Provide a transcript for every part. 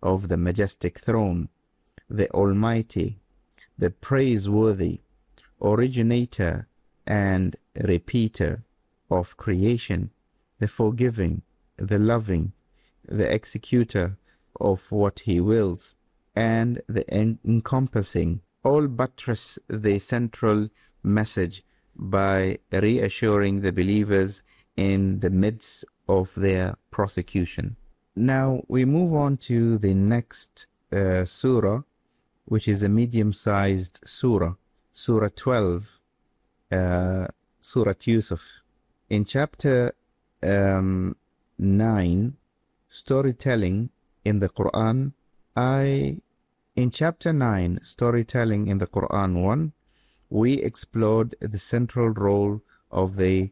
of the majestic throne, the Almighty, the praiseworthy, originator and repeater of creation, the forgiving, the loving, the executor of what he wills, and the encompassing, all buttress the central message by reassuring the believers in the midst of their persecution. Now we move on to the next surah, which is a medium-sized surah, Surah 12, Surah Yusuf. In chapter 9, storytelling in the Quran, in chapter 9, storytelling in the Quran 1, we explored the central role of the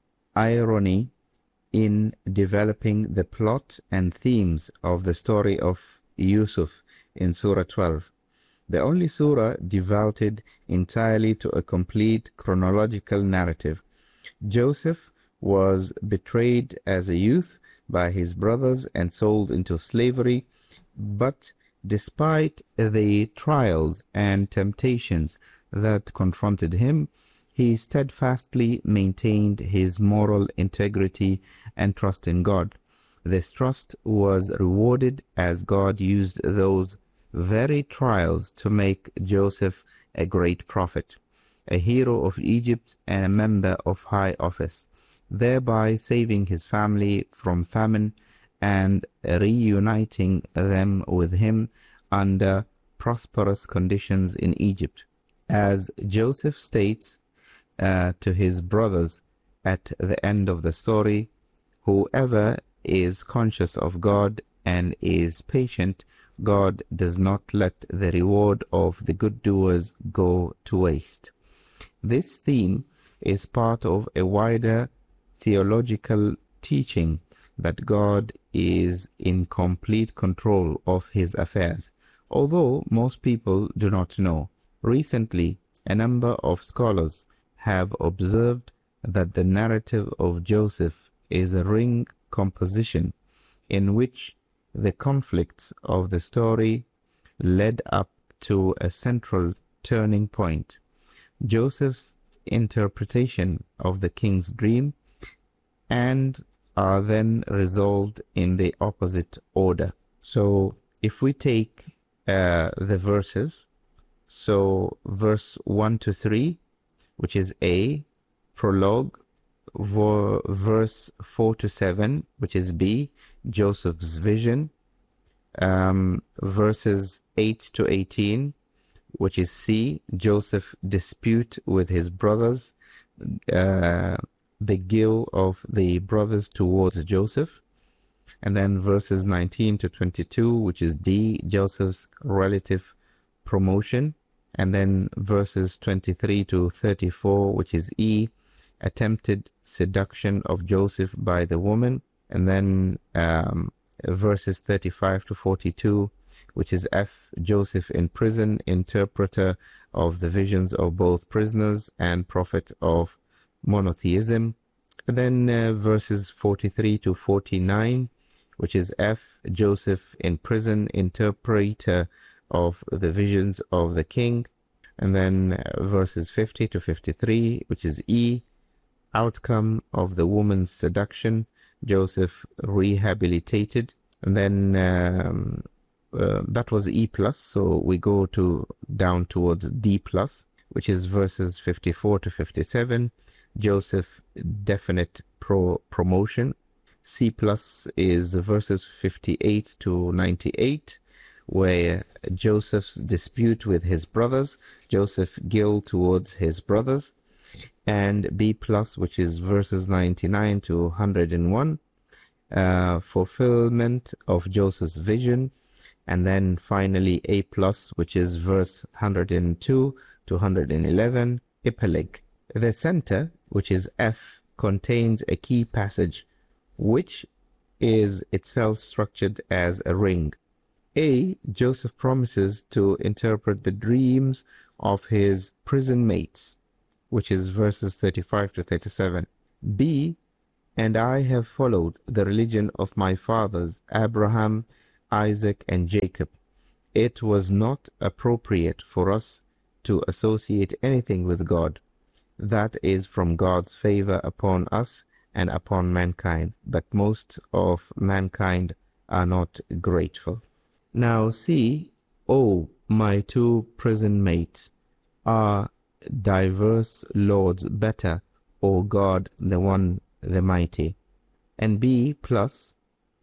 irony in developing the plot and themes of the story of Yusuf in Surah 12, the only surah devoted entirely to a complete chronological narrative. Joseph was betrayed as a youth by his brothers and sold into slavery, but despite the trials and temptations that confronted him, he steadfastly maintained his moral integrity and trust in God. This trust was rewarded as God used those very trials to make Joseph a great prophet, a hero of Egypt and a member of high office, thereby saving his family from famine and reuniting them with him under prosperous conditions in Egypt. As Joseph states to his brothers at the end of the story, whoever is conscious of God and is patient, God does not let the reward of the good doers go to waste. This theme is part of a wider theological teaching that God is in complete control of his affairs, although most people do not know. Recently, a number of scholars have observed that the narrative of Joseph is a ring composition in which the conflicts of the story led up to a central turning point, Joseph's interpretation of the king's dream, and are then resolved in the opposite order. So if we take the verses, so verse 1 to 3, which is A, prologue, verse 4 to 7, which is B, Joseph's vision, verses 8 to 18, which is C, Joseph's dispute with his brothers, the guilt of the brothers towards Joseph, and then verses 19 to 22, which is D, Joseph's relative promotion, and then verses 23 to 34, which is E, attempted seduction of Joseph by the woman, and then verses 35 to 42, which is F, Joseph in prison, interpreter of the visions of both prisoners and prophet of monotheism. And then verses 43 to 49, which is F, Joseph in prison, interpreter of the visions of the king. And then verses 50 to 53, which is E, outcome of the woman's seduction, Joseph rehabilitated. And then that was E plus, so we go down towards D plus, which is verses 54 to 57, Joseph definite promotion. C plus is verses 58 to 98, where Joseph's dispute with his brothers, Joseph's guilt towards his brothers. And B plus, which is verses 99 to 101, fulfillment of Joseph's vision. And then finally A plus, which is verse 102 to 111, epilogue. The center, which is F, contains a key passage, which is itself structured as a ring. A, Joseph promises to interpret the dreams of his prison mates, which is verses 35 to 37. B, and I have followed the religion of my fathers, Abraham, Isaac, and Jacob, it was not appropriate for us to associate anything with God. That is from God's favor upon us and upon mankind, but most of mankind are not grateful. Now see, O my two prison mates, are diverse lords better, O God, the one, the mighty? And B plus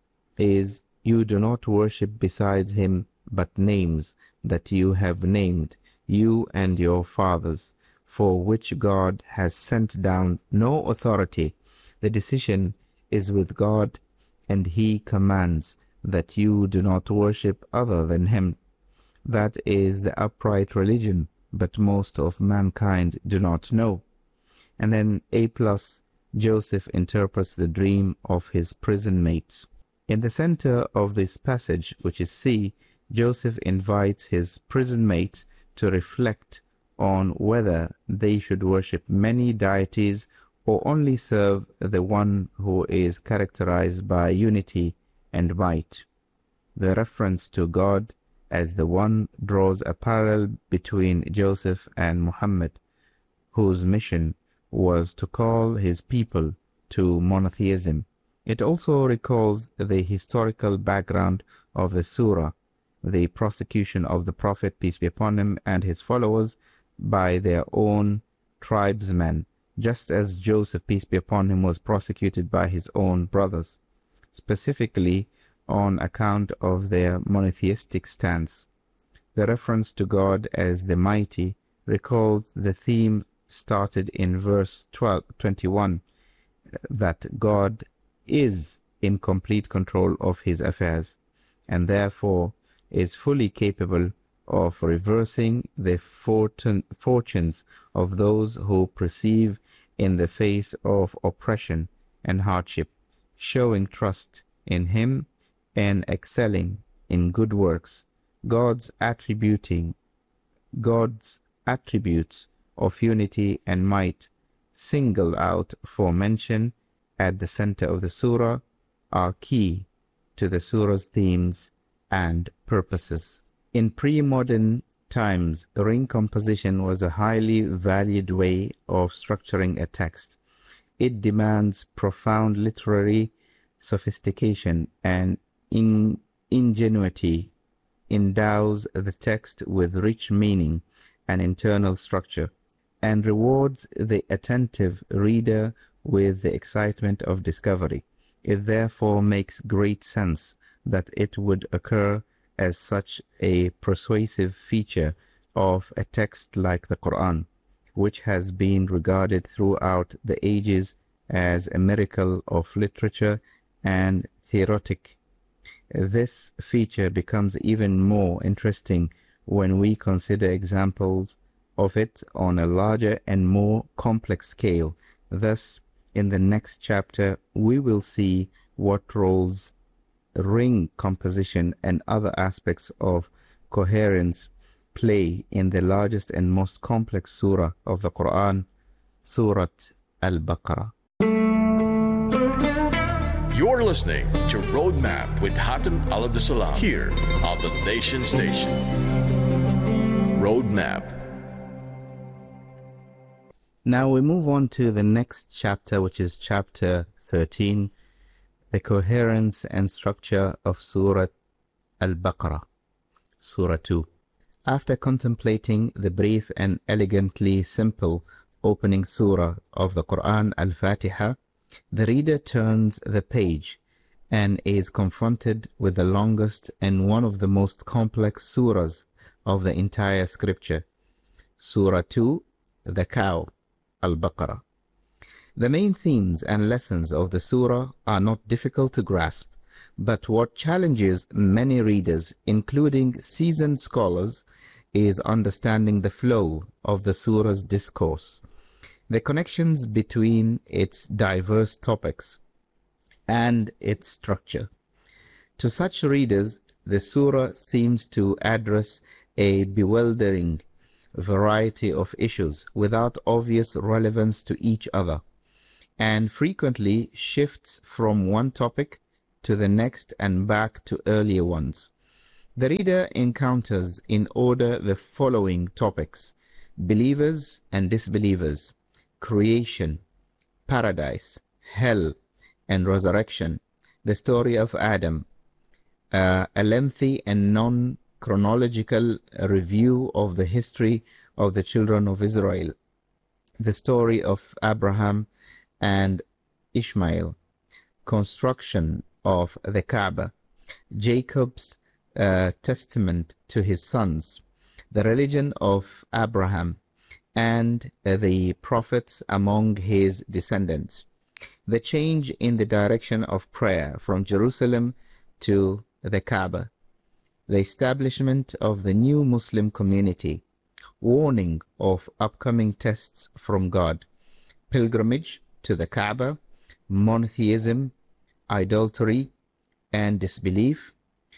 is, you do not worship besides him but names that you have named, you and your fathers, for which God has sent down no authority. The decision is with God, and he commands that you do not worship other than him. That is the upright religion, but most of mankind do not know. And then A plus, Joseph interprets the dream of his prison mates. In the center of this passage, which is C, Joseph invites his prison mate to reflect on whether they should worship many deities or only serve the one who is characterized by unity and might. The reference to God as the one draws a parallel between Joseph and Muhammad, whose mission was to call his people to monotheism. It also recalls the historical background of the surah, the prosecution of the Prophet, peace be upon him, and his followers by their own tribesmen, just as Joseph, peace be upon him, was prosecuted by his own brothers, specifically on account of their monotheistic stance. The reference to God as the mighty recalls the theme started in verse 21, that God is in complete control of his affairs, and therefore is fully capable of reversing the fortunes of those who perceive in the face of oppression and hardship, showing trust in him and excelling in good works. God's attributes of unity and might, singled out for mention at the center of the surah, are key to the surah's themes and purposes. In pre-modern times, ring composition was a highly valued way of structuring a text. It demands profound literary sophistication and ingenuity, endows the text with rich meaning and internal structure, and rewards the attentive reader with the excitement of discovery. It therefore makes great sense that it would occur as such a persuasive feature of a text like the Quran, which has been regarded throughout the ages as a miracle of literature and theoretic. This feature becomes even more interesting when we consider examples of it on a larger and more complex scale. Thus, in the next chapter, we will see what roles ring composition and other aspects of coherence play in the largest and most complex surah of the Quran, Surat Al-Baqarah. You're listening to Roadmap with Hatem Al-Abdessalam here on the Nation Station. Roadmap. Now we move on to the next chapter, which is chapter 13, the coherence and structure of Surah Al-Baqarah, Surah 2. After contemplating the brief and elegantly simple opening surah of the Quran, Al-Fatiha, the reader turns the page and is confronted with the longest and one of the most complex surahs of the entire scripture, Surah 2, the cow, Al-Baqarah. The main themes and lessons of the surah are not difficult to grasp, but what challenges many readers, including seasoned scholars, is understanding the flow of the surah's discourse, the connections between its diverse topics, and its structure. To such readers, the surah seems to address a bewildering variety of issues without obvious relevance to each other, and frequently shifts from one topic to the next and back to earlier ones. The reader encounters in order the following topics: believers and disbelievers, creation, paradise, hell, and resurrection, the story of Adam, a lengthy and non-chronological review of the history of the children of Israel, the story of Abraham and Ishmael, construction of the Kaaba, Jacob's testament to his sons, the religion of Abraham and the prophets among his descendants, the change in the direction of prayer from Jerusalem to the Kaaba, the establishment of the new Muslim community, warning of upcoming tests from God, pilgrimage to the Kaaba, monotheism, idolatry and disbelief,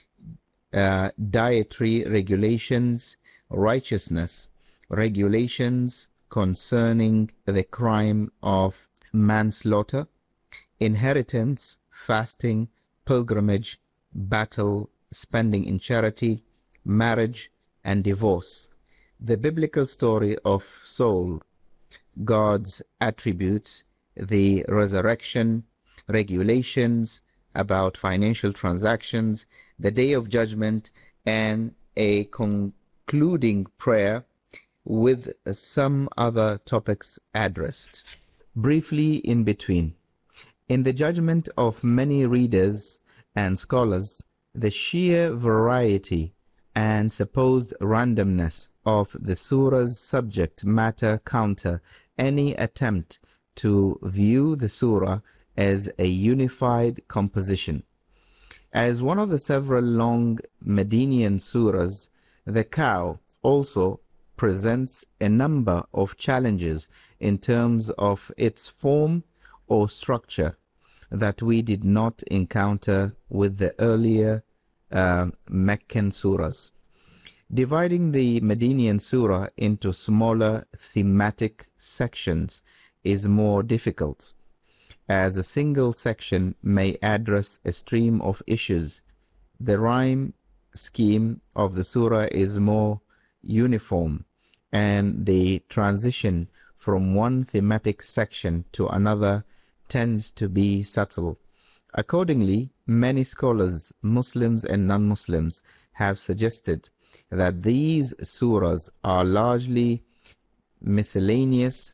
dietary regulations, righteousness, regulations concerning the crime of manslaughter, inheritance, fasting, pilgrimage, battle, spending in charity, marriage, and divorce, the biblical story of Saul, God's attributes, the resurrection, regulations about financial transactions, the day of judgment, and a concluding prayer with some other topics addressed. Briefly in between. In the judgment of many readers and scholars, the sheer variety and supposed randomness of the surah's subject matter counter any attempt to view the surah as a unified composition. As one of the several long Medinian surahs, the cow also presents a number of challenges in terms of its form or structure that we did not encounter with the earlier Meccan surahs. Dividing the Medinian surah into smaller thematic sections is more difficult, as a single section may address a stream of issues. The rhyme scheme of the surah is more uniform, and the transition from one thematic section to another tends to be subtle. Accordingly, many scholars, Muslims and non-Muslims, have suggested that these surahs are largely miscellaneous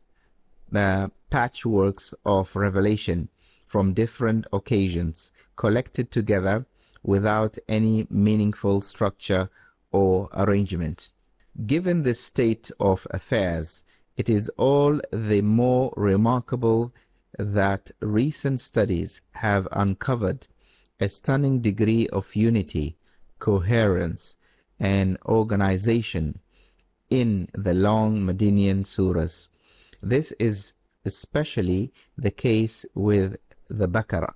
patchworks of revelation from different occasions, collected together without any meaningful structure or arrangement. Given this state of affairs, it is all the more remarkable that recent studies have uncovered a stunning degree of unity, coherence, and organization in the long Medinian surahs. This is especially the case with the Baqarah.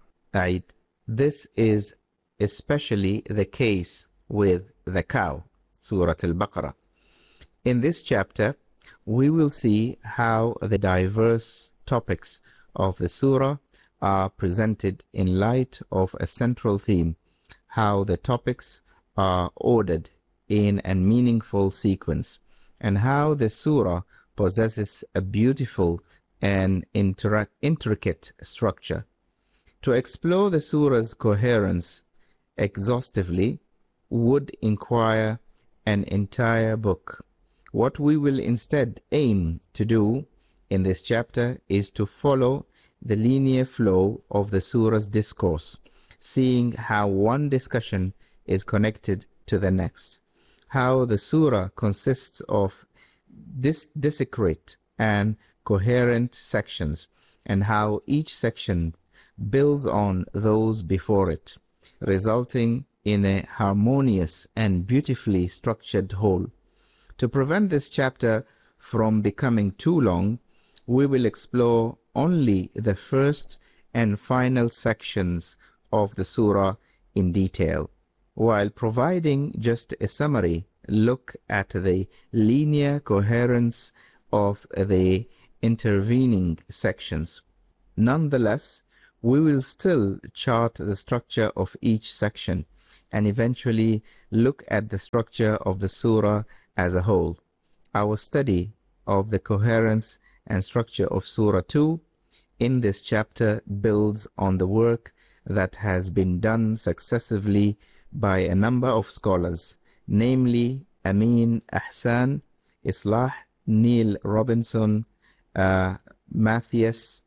This is especially the case with the cow, Surah Al-Baqarah. In this chapter, we will see how the diverse topics of the surah are presented in light of a central theme, how the topics are ordered in a meaningful sequence, and how the surah possesses a beautiful and intricate structure. To explore the surah's coherence exhaustively would require an entire book. What we will instead aim to do in this chapter is to follow the linear flow of the surah's discourse, seeing how one discussion is connected to the next, how the surah consists of discrete and coherent sections, and how each section builds on those before it, resulting in a harmonious and beautifully structured whole. To prevent this chapter from becoming too long, we will explore only the first and final sections of the surah in detail, while providing just a summary look at the linear coherence of the intervening sections. Nonetheless, We will still chart the structure of each section and eventually look at the structure of the surah as a whole. Our study of the coherence and structure of Surah 2 in this chapter builds on the work that has been done successively by a number of scholars, namely Amin Ahsan, Islah, Neil Robinson, Matthias,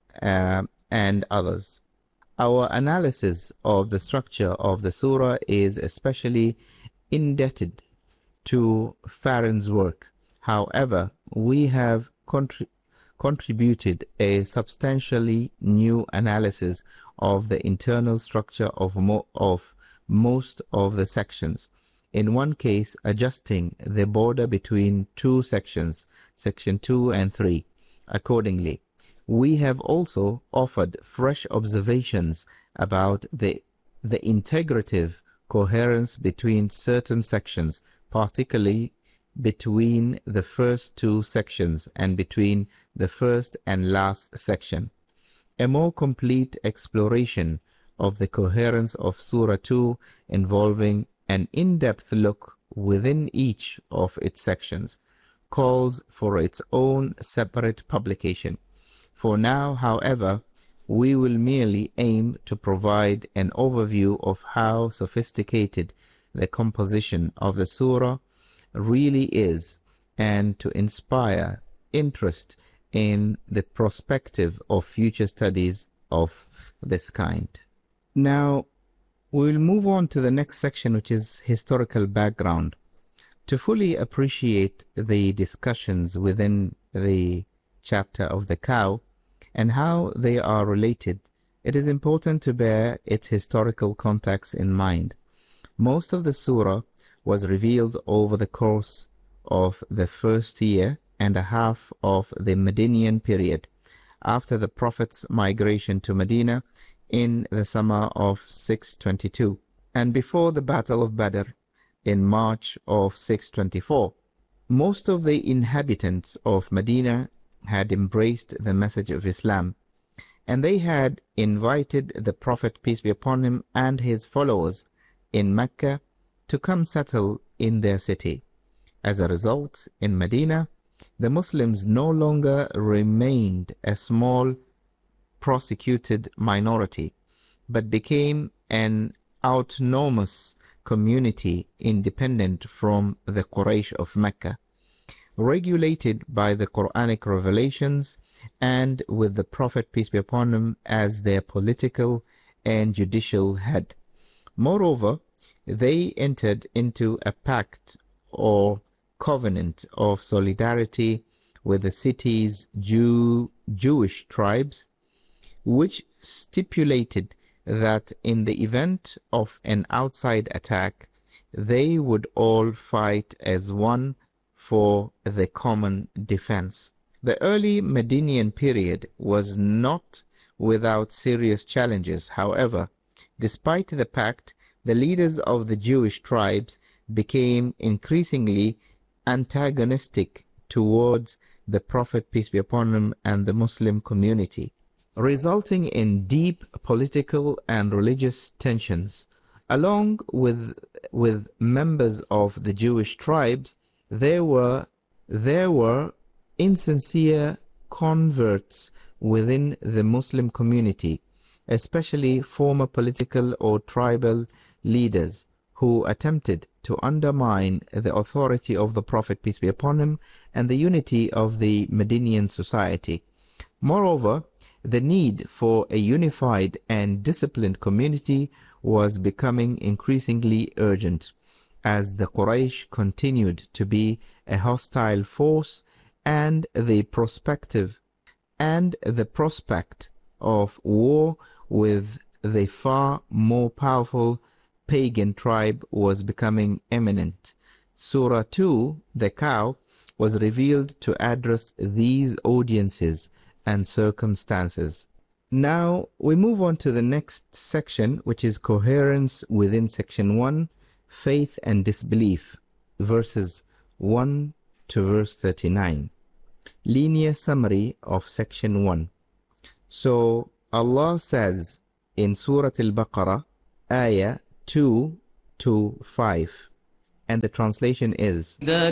and others. Our analysis of the structure of the surah is especially indebted to Farron's work. However, we have contributed a substantially new analysis of the internal structure of most of the sections. In one case, adjusting the border between two sections, section 2 and 3, accordingly. We have also offered fresh observations about the integrative coherence between certain sections, particularly between the first two sections and between the first and last section. A more complete exploration of the coherence of Surah 2 involving an in-depth look within each of its sections calls for its own separate publication. For now, however, we will merely aim to provide an overview of how sophisticated the composition of the surah really is, and to inspire interest in the perspective of future studies of this kind. Now, we'll move on to the next section, which is historical background. To fully appreciate the discussions within the chapter of the cow and how they are related, it is important to bear its historical context in mind. Most of the surah was revealed over the course of the first year and a half of the Medinian period, after the Prophet's migration to Medina in the summer of 622, and before the Battle of Badr in March of 624. Most of the inhabitants of Medina had embraced the message of Islam, and they had invited the Prophet, peace be upon him, and his followers in Mecca to come settle in their city. As a result, in Medina, the Muslims no longer remained a small persecuted minority, but became an autonomous community independent from the Quraysh of Mecca, regulated by the Quranic revelations and with the Prophet, peace be upon him, as their political and judicial head. Moreover, they entered into a pact or covenant of solidarity with the city's Jewish tribes, which stipulated that in the event of an outside attack, they would all fight as one for the common defense. The early Medinian period was not without serious challenges. However, despite the pact, the leaders of the Jewish tribes became increasingly antagonistic towards the Prophet, peace be upon him, and the Muslim community, resulting in deep political and religious tensions. Along with members of the Jewish tribes, there were insincere converts within the Muslim community, especially former political or tribal leaders who attempted to undermine the authority of the Prophet, peace be upon him, and the unity of the Medinian society. Moreover, the need for a unified and disciplined community was becoming increasingly urgent, as the Quraysh continued to be a hostile force, and the prospect of war with the far more powerful pagan tribe was becoming imminent. Surah 2, the cow, was revealed to address these audiences and circumstances. Now we move on to the next section, which is coherence within section 1, faith and disbelief, verses 1 to verse 39. Linear summary of section 1. So Allah says in Surah Al-Baqarah, Ayah 2 to 5, and the translation is,